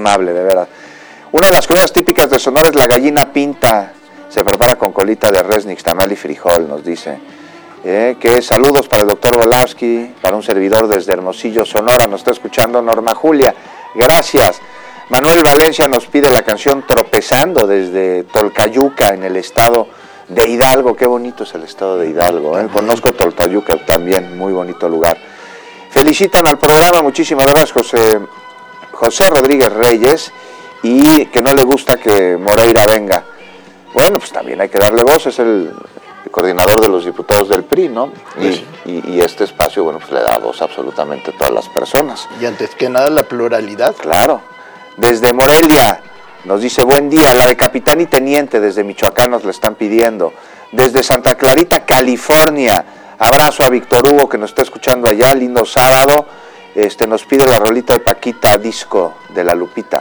amable, de verdad. Una de las comidas típicas de Sonora es la gallina pinta. Se prepara con colita de res, nixtamal y frijol, nos dice. Que saludos para el doctor Volavsky, para un servidor desde Hermosillo, Sonora. Nos está escuchando Norma Julia. Gracias. Manuel Valencia nos pide la canción Tropezando desde Tolcayuca, en el estado de Hidalgo. Qué bonito es el estado de Hidalgo. Conozco Tolcayuca también, muy bonito lugar. Felicitan al programa, muchísimas gracias, José Rodríguez Reyes, y que no le gusta que Moreira venga. Bueno, pues también hay que darle voz, es el coordinador de los diputados del PRI, ¿no? Y este espacio, bueno, pues le da voz absolutamente a todas las personas. Y antes que nada, la pluralidad. Claro. Desde Morelia, nos dice, buen día, la de capitán y teniente desde Michoacán nos la están pidiendo. Desde Santa Clarita, California, abrazo a Víctor Hugo que nos está escuchando allá, lindo sábado. Nos pide la rolita de Paquita Disco de la Lupita.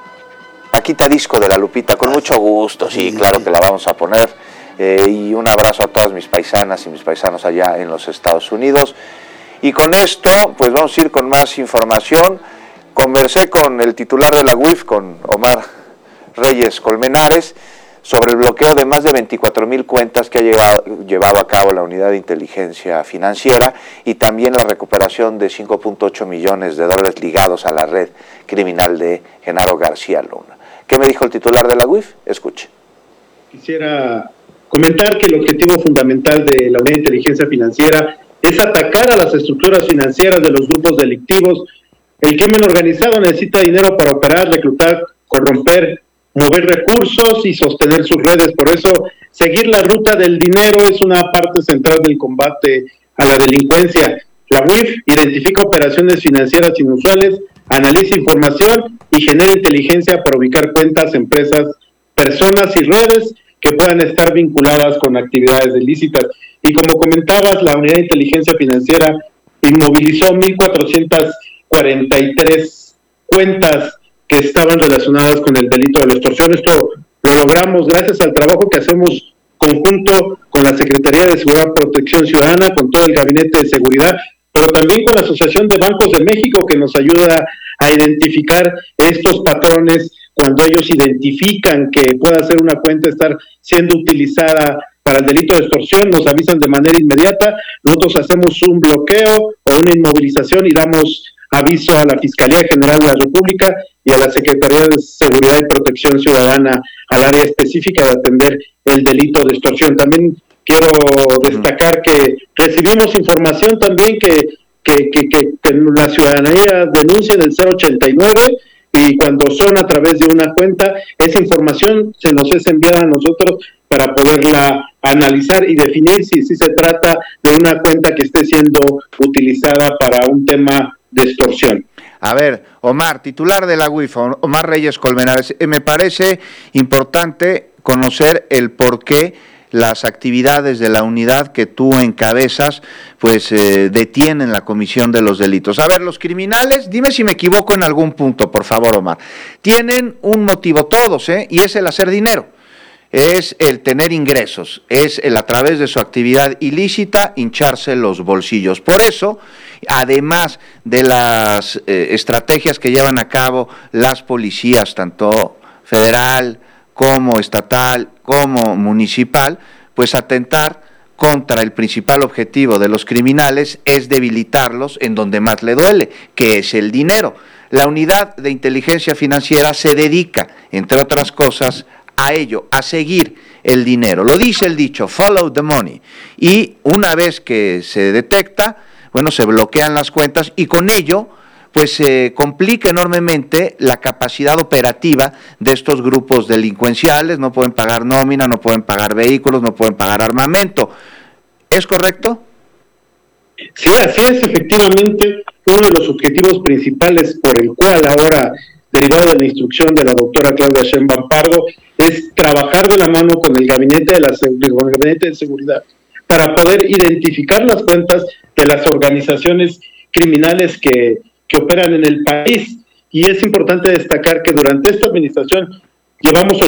Paquita Disco de la Lupita, con mucho gusto, sí, claro que la vamos a poner. Y un abrazo a todas mis paisanas y mis paisanos allá en los Estados Unidos. Y con esto, pues vamos a ir con más información. Conversé con el titular de la UIF, con Omar Reyes Colmenares, sobre el bloqueo de más de 24,000 cuentas que ha llevado a cabo la Unidad de Inteligencia Financiera y también la recuperación de $5.8 millones ligados a la red criminal de Genaro García Luna. ¿Qué me dijo el titular de la UIF? Escuche. Quisiera comentar que el objetivo fundamental de la Unidad de Inteligencia Financiera es atacar a las estructuras financieras de los grupos delictivos. El crimen organizado necesita dinero para operar, reclutar, corromper, mover recursos y sostener sus redes. Por eso, seguir la ruta del dinero es una parte central del combate a la delincuencia. La UIF identifica operaciones financieras inusuales, analiza información y genera inteligencia para ubicar cuentas, empresas, personas y redes que puedan estar vinculadas con actividades ilícitas. Y como comentabas, la Unidad de Inteligencia Financiera inmovilizó 1,443 cuentas que estaban relacionadas con el delito de la extorsión. Esto lo logramos gracias al trabajo que hacemos conjunto con la Secretaría de Seguridad y Protección Ciudadana, con todo el Gabinete de Seguridad, pero también con la Asociación de Bancos de México, que nos ayuda a identificar estos patrones cuando ellos identifican que pueda ser una cuenta estar siendo utilizada para el delito de extorsión. Nos avisan de manera inmediata, nosotros hacemos un bloqueo o una inmovilización y damos aviso a la Fiscalía General de la República y a la Secretaría de Seguridad y Protección Ciudadana, al área específica de atender el delito de extorsión. También quiero destacar que recibimos información también que la ciudadanía denuncia en el 089, y cuando son a través de una cuenta, esa información se nos es enviada a nosotros para poderla analizar y definir si se trata de una cuenta que esté siendo utilizada para un tema de extorsión. A ver, Omar, titular de la UIF, Omar Reyes Colmenares, me parece importante conocer el por qué las actividades de la unidad que tú encabezas, pues detienen la comisión de los delitos. A ver, los criminales, dime si me equivoco en algún punto, por favor, Omar, tienen un motivo todos, y es el hacer dinero, es el tener ingresos, es el a través de su actividad ilícita hincharse los bolsillos. Por eso, además de las estrategias que llevan a cabo las policías, tanto federal como estatal, como municipal, pues atentar contra el principal objetivo de los criminales es debilitarlos en donde más le duele, que es el dinero. La Unidad de Inteligencia Financiera se dedica, entre otras cosas, a ello, a seguir el dinero. Lo dice el dicho, follow the money. Y una vez que se detecta, bueno, se bloquean las cuentas y con ello pues se complica enormemente la capacidad operativa de estos grupos delincuenciales. No pueden pagar nómina, no pueden pagar vehículos, no pueden pagar armamento. ¿Es correcto? Sí, así es, efectivamente. Uno de los objetivos principales por el cual ahora, derivado de la instrucción de la doctora Claudia Sheinbaum Pardo, es trabajar de la mano con el Gabinete de Seguridad para poder identificar las cuentas de las organizaciones criminales que operan en el país. Y es importante destacar que durante esta administración llevamos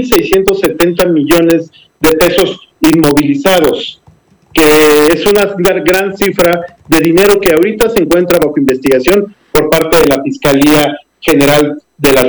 8,670 millones de pesos inmovilizados, que es una gran cifra de dinero que ahorita se encuentra bajo investigación por parte de la Fiscalía General de la